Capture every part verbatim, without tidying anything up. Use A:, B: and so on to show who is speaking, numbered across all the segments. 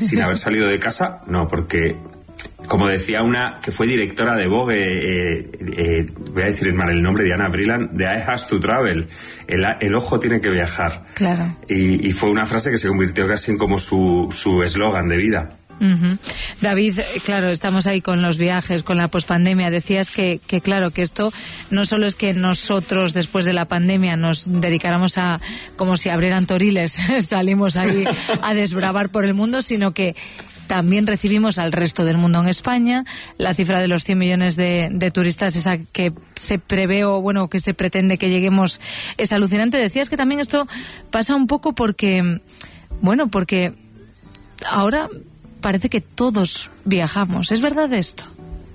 A: sin haber salido de casa, no, porque... Como decía una que fue directora de Vogue, eh, eh, voy a decir mal el nombre, Diana Brilland, de I has to travel, el, el ojo tiene que viajar.
B: Claro.
A: Y, y fue una frase que se convirtió casi en como su su eslogan de vida.
B: Uh-huh. David, claro, estamos ahí con los viajes, con la pospandemia. Decías que, que, claro, que esto no solo es que nosotros después de la pandemia nos dedicáramos a, como si abrieran toriles, salimos ahí a desbravar por el mundo, sino que también recibimos al resto del mundo en España. La cifra de los cien millones de, de turistas, esa que se prevé o bueno, que se pretende que lleguemos, es alucinante. Decías que también esto pasa un poco porque, bueno, porque ahora parece que todos viajamos. ¿Es verdad esto?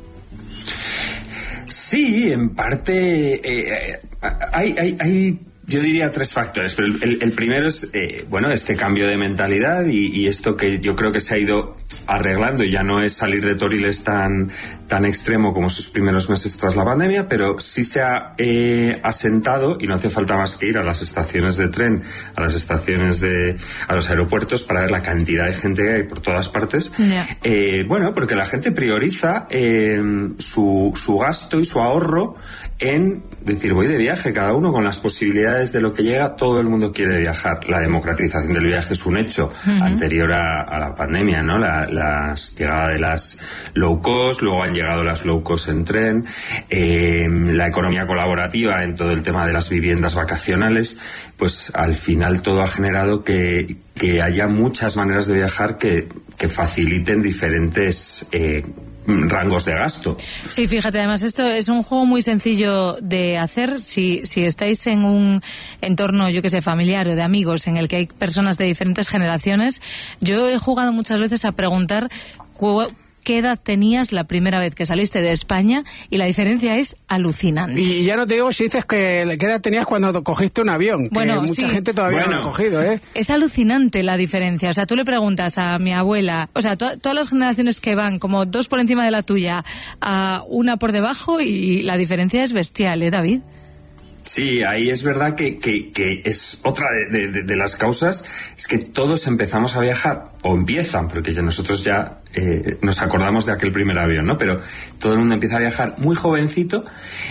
A: Sí, en parte eh, hay, hay, hay, yo diría tres factores, pero el, el primero es, eh, bueno, este cambio de mentalidad y, y esto que yo creo que se ha ido arreglando y ya no es salir de toriles tan, tan extremo como sus primeros meses tras la pandemia, pero sí se ha eh, asentado y no hace falta más que ir a las estaciones de tren, a las estaciones de, a los aeropuertos para ver la cantidad de gente que hay por todas partes.
B: Yeah.
A: Eh, bueno, porque la gente prioriza eh, su, su gasto y su ahorro en decir, voy de viaje, cada uno con las posibilidades de lo que llega, todo el mundo quiere viajar. La democratización del viaje es un hecho uh-huh. anterior a, a la pandemia, ¿no? La, la llegada de las low cost, luego han llegado las low cost en tren, eh, la economía colaborativa en todo el tema de las viviendas vacacionales, pues al final todo ha generado que, que haya muchas maneras de viajar que, que faciliten diferentes eh, rangos de gasto.
B: Sí, fíjate, además esto es un juego muy sencillo de hacer si, si estáis en un entorno, yo que sé, familiar o de amigos en el que hay personas de diferentes generaciones. Yo he jugado muchas veces a preguntar ¿qué edad tenías la primera vez que saliste de España? Y la diferencia es alucinante.
C: Y ya no te digo si dices que qué edad tenías cuando cogiste un avión,
B: bueno,
C: que mucha
B: sí.
C: gente todavía
A: bueno.
C: no lo ha cogido, ¿eh?
B: Es alucinante la diferencia. O sea, tú le preguntas a mi abuela, o sea, to- todas las generaciones que van como dos por encima de la tuya, a una por debajo, y la diferencia es bestial, ¿eh, David?
A: Sí, ahí es verdad que, que, que es otra de, de, de las causas, es que todos empezamos a viajar, o empiezan, porque ya nosotros ya eh, nos acordamos de aquel primer avión, ¿no? Pero todo el mundo empieza a viajar muy jovencito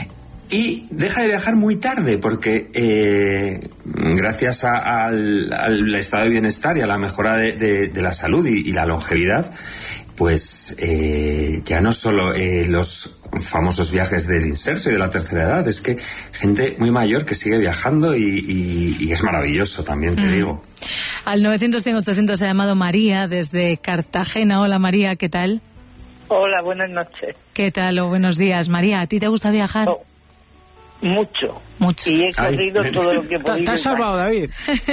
A: y deja de viajar muy tarde, porque eh, gracias a, al, al estado de bienestar y a la mejora de, de, de la salud y, y la longevidad, pues eh, ya no solo eh, los famosos viajes del inserso y de la tercera edad, es que gente muy mayor que sigue viajando y, y, y es maravilloso también, te mm. digo.
B: Al novecientos cien ochocientos ha llamado María desde Cartagena. Hola María, ¿qué tal?
D: Hola, buenas noches.
B: ¿Qué tal o buenos días? María, ¿a ti te gusta viajar?
D: Oh, mucho.
B: Mucho.
D: Y he corrido
A: Ay.
D: todo lo que he podido.
C: ¿Te has salvado, David?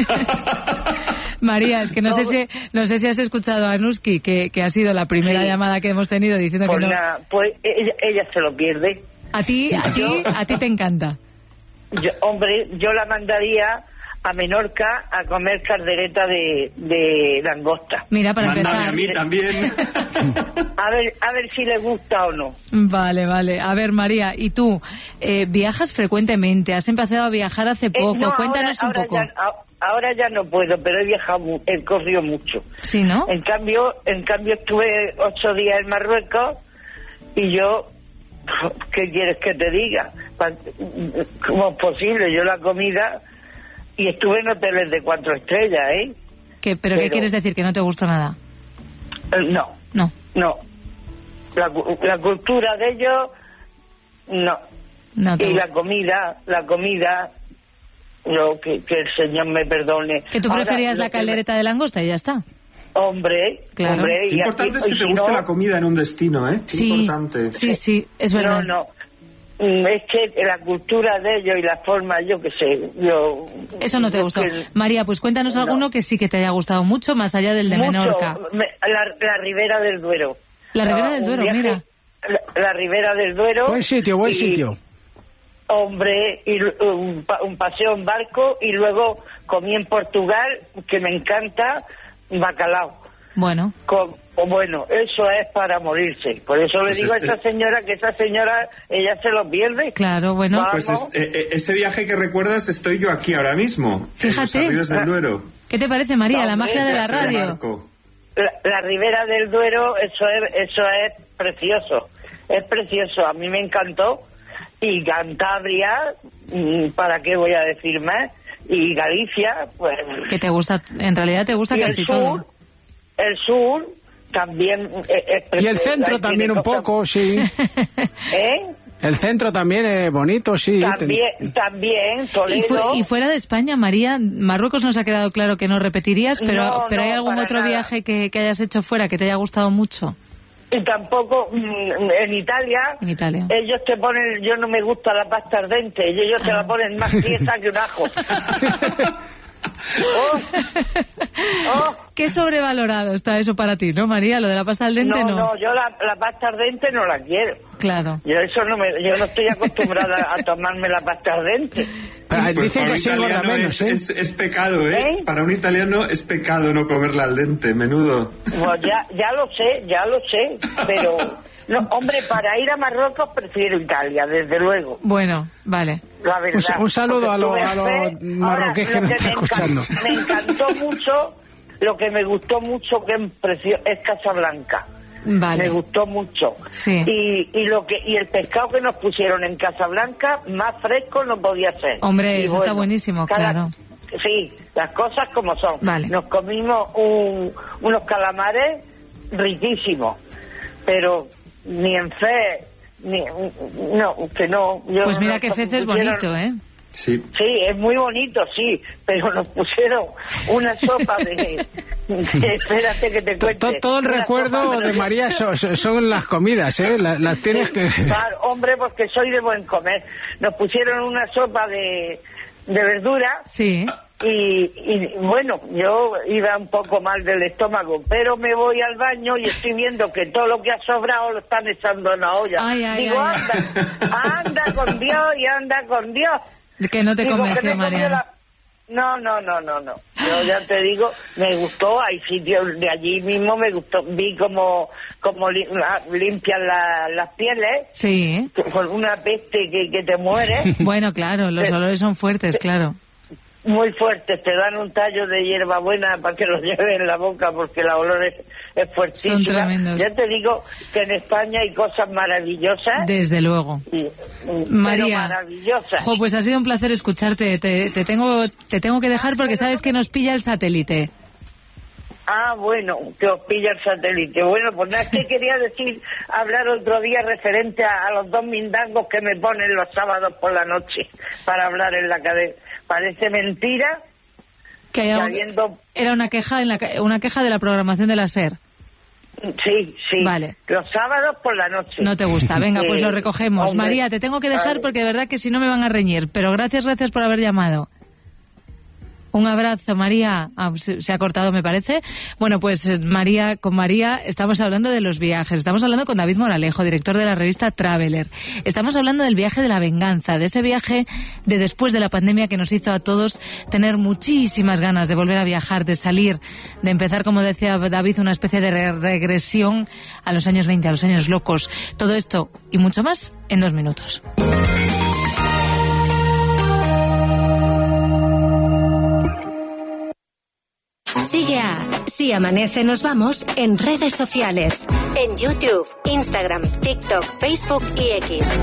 B: María, es que no, no sé si no sé si has escuchado a Nuski, que, que ha sido la primera sí. llamada que hemos tenido diciendo
D: pues
B: que no.
D: Nada, pues ella, ella se lo pierde.
B: A ti, a ti, a ti te encanta.
D: Yo, hombre, yo la mandaría a Menorca a comer caldereta de, de langosta.
B: Mira, para
A: Mándame
B: empezar.
A: a mí también.
D: A ver, a ver si le gusta o no.
B: Vale, vale. A ver, María, ¿y tú eh, viajas frecuentemente? ¿Has empezado a viajar hace poco?
D: Eh, no,
B: Cuéntanos
D: ahora,
B: un poco.
D: Ahora ya, ahora ya no puedo, pero he viajado, he corrido mucho.
B: Sí, ¿no?
D: En cambio, en cambio estuve ocho días en Marruecos y yo, ¿qué quieres que te diga? ¿Cómo es posible? Yo la comida... Y estuve en hoteles de cuatro estrellas, ¿eh?
B: ¿Qué, pero, pero ¿qué quieres decir? ¿Que no te gustó nada?
D: Eh, no.
B: No.
D: No. La, la cultura de ellos, no.
B: No te
D: y
B: gusta.
D: la comida, la comida, lo que, que el Señor me perdone.
B: Que tú preferías Ahora, la caldereta me... de langosta y ya está.
D: Hombre,
B: claro.
D: hombre.
A: Qué importante es que te guste no... la comida en un destino, ¿eh? Qué
B: sí,
A: importante.
B: Sí, sí, es verdad.
D: No, no. Es que la cultura de ellos y la forma, yo qué sé, yo...
B: Eso no te gustó. Que, María, pues cuéntanos no. alguno que sí que te haya gustado mucho, más allá del de
D: mucho,
B: Menorca.
D: Me, la, la Ribera del Duero.
B: La Ribera del Duero,
D: viaje,
B: mira.
D: La, la Ribera del Duero.
C: Buen sitio, buen
D: y,
C: sitio.
D: Hombre, y un, un paseo en barco y luego comí en Portugal, que me encanta, bacalao.
B: Bueno.
D: Con, bueno, eso es para morirse. Por eso le pues digo este... a esa señora que esa señora, ella se lo pierde.
B: Claro, bueno.
D: Vamos.
A: Pues es, eh, ese viaje que recuerdas, estoy yo aquí ahora mismo.
B: Fíjate.
A: En los Arribes del Duero.
B: ¿Qué te parece, María,
D: no,
B: la magia de la radio?
A: Barco.
D: la, la Ribera del Duero, eso es, eso es precioso, es precioso, a mí me encantó. Y Cantabria, ¿para qué voy a decir más? Y Galicia, pues...
B: Que te gusta, en realidad te gusta casi
D: el sur,
B: todo.
D: El sur también es precioso.
C: Y el centro también un cosas... poco, sí.
D: ¿Eh?
C: El centro también es bonito, sí.
D: También, también, Toledo.
B: Y, fu y fuera de España, María, Marruecos nos ha quedado claro que no repetirías, pero,
D: no,
B: pero
D: no,
B: ¿hay algún otro
D: nada.
B: viaje que, que hayas hecho fuera que te haya gustado mucho?
D: Y tampoco en Italia,
B: en Italia,
D: ellos te ponen, yo no me gusta la pasta ardente, y ellos te la ponen más tiesa que un ajo. Oh, oh.
B: Qué sobrevalorado está eso para ti, ¿no, María? Lo de la pasta al dente, no.
D: No, no, yo la, la pasta al dente no la quiero.
B: Claro.
D: Yo eso no me, yo no estoy acostumbrada a tomarme la pasta al dente.
C: Pero
A: pues
C: dicen que sí engorda menos, ¿eh?
A: Es, es pecado, ¿eh?
D: ¿eh?
A: Para un italiano es pecado no comerla al dente, menudo.
D: Pues ya, ya lo sé, ya lo sé, pero... No, hombre, para ir a Marruecos prefiero Italia, desde luego.
B: Bueno, vale.
D: La verdad.
C: Un, un saludo a, lo, a los marroquíes que nos están escuchando.
D: Me encantó mucho, lo que me gustó mucho que es, es Casablanca.
B: Vale.
D: Me gustó mucho.
B: Sí.
D: Y, y lo que y el pescado que nos pusieron en Casablanca, más fresco no podía ser.
B: Hombre,
D: y
B: eso
D: bueno,
B: está buenísimo,
D: cada,
B: claro.
D: Sí, las cosas como son.
B: Vale.
D: Nos comimos un, unos calamares riquísimos, pero ni en fe, ni, no, que no. Yo
B: Pues mira
D: no,
B: que Fez es bonito, ¿eh?
A: Sí.
D: Sí, es muy bonito, sí, pero nos pusieron una sopa de... de espérate que te cuente.
C: Todo, todo el recuerdo de María son, son las comidas, ¿eh? Las, las tienes que...
D: Claro, hombre, porque soy de buen comer. Nos pusieron una sopa de, de verdura.
B: Sí.
D: Y, y bueno, yo iba un poco mal del estómago, pero me voy al baño y estoy viendo que todo lo que ha sobrado lo están echando en la olla.
B: Ay, ay,
D: Digo,
B: ay,
D: anda, anda con Dios y anda con Dios.
B: Que no te
D: Digo,
B: convenció,
D: que me
B: María.
D: la... No, no, no, no, no. Yo ya te digo, me gustó, hay sitios de allí mismo, me gustó, vi como, como li, limpian la, las pieles.
B: Sí.
D: Con una peste que, que te muere.
B: Bueno, claro, los olores son fuertes, claro.
D: Muy fuertes, te dan un tallo de hierbabuena para que lo lleves en la boca porque el olor es, es fuertísima.
B: Son tremendos.
D: Ya te digo que en España hay cosas maravillosas.
B: Desde luego.
D: Y,
B: María,
D: maravillosas.
B: Jo, pues ha sido un placer escucharte. Te, te tengo te tengo que dejar porque sabes que nos pilla el satélite.
D: Ah, bueno, que os pilla el satélite. Bueno, pues nada, es que quería decir, hablar otro día referente a, a los dos mindangos que me ponen los sábados por la noche para hablar en la cadena. Parece mentira
B: que hay algo,
D: habiendo...
B: era una queja en la una queja de la programación de la SER.
D: Sí, sí.
B: Vale.
D: Los sábados por la noche.
B: No te gusta. Venga, pues lo recogemos.
D: Hombre,
B: María, te tengo que dejar
D: vale.
B: porque de verdad que si no me van a reñir. Pero gracias, gracias por haber llamado. Un abrazo, María. Ah, se, se ha cortado, me parece. Bueno, pues María, con María estamos hablando de los viajes. Estamos hablando con David Moralejo, director de la revista Traveler. Estamos hablando del viaje de la venganza, de ese viaje de después de la pandemia que nos hizo a todos tener muchísimas ganas de volver a viajar, de salir, de empezar, como decía David, una especie de re regresión a los años veinte, a los años locos. Todo esto y mucho más en dos minutos.
E: Sigue a Si Amanece Nos Vamos en redes sociales. En YouTube, Instagram, TikTok, Facebook y X.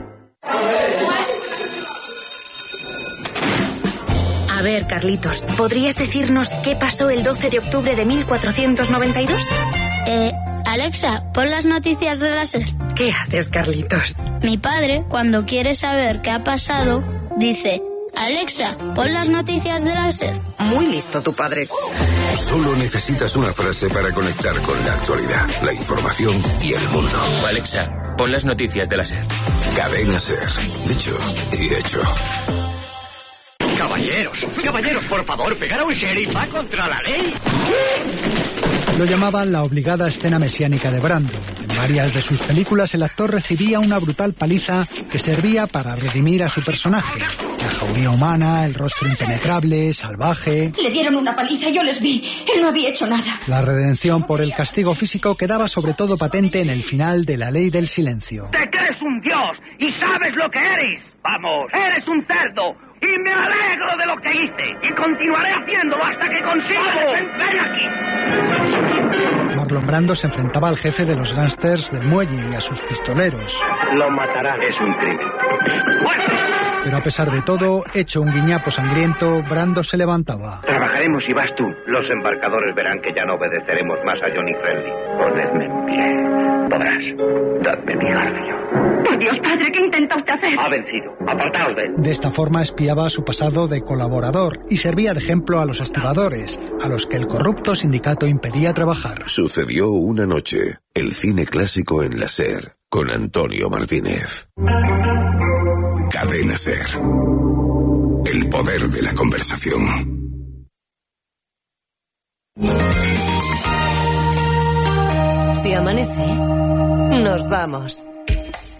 E: A ver, Carlitos, ¿podrías decirnos qué pasó el doce de octubre de mil cuatrocientos noventa y dos?
F: Eh, Alexa, pon las noticias de la SER.
E: ¿Qué haces, Carlitos?
F: Mi padre, cuando quiere saber qué ha pasado, dice... Alexa, pon las noticias de la SER.
E: Muy listo tu padre.
G: Solo necesitas una frase para conectar con la actualidad, la información y el mundo.
H: Alexa, pon las noticias de la SER.
G: Cadena SER. Dicho y hecho.
I: Caballeros, caballeros, por favor, pegar a un sheriff va contra la ley.
J: Lo llamaban la obligada escena mesiánica de Brando. En varias de sus películas el actor recibía una brutal paliza que servía para redimir a su personaje. La jauría humana, el rostro impenetrable, salvaje...
K: Le dieron una paliza, yo les vi. Él no había hecho nada.
J: La redención por el castigo físico quedaba sobre todo patente en el final de La Ley del Silencio.
I: Te crees un dios y sabes lo que eres. Vamos, eres un cerdo. Y me alegro de lo que hice. Y continuaré haciéndolo hasta que consiga desempeñar aquí.
J: Marlon Brando se enfrentaba al jefe de los gángsters del muelle y a sus pistoleros.
I: Lo matarán. Es un crimen.
J: Pero a pesar de todo, hecho un guiñapo sangriento, Brando se levantaba.
I: Trabajaremos y vas tú. Los embarcadores verán que ya no obedeceremos más a Johnny Friendly. Ponedme en pie. Podrás. Dadme mi garfio.
K: Por Dios, padre, ¿qué intenta usted hacer?
I: Ha vencido. Apartaos de él.
J: De esta forma espiaba su pasado de colaborador y servía de ejemplo a los estibadores, a los que el corrupto sindicato impedía trabajar.
G: Sucedió una noche. El cine clásico en la SER, con Antonio Martínez. Cadena SER. El poder de la conversación.
E: Si amanece, nos vamos.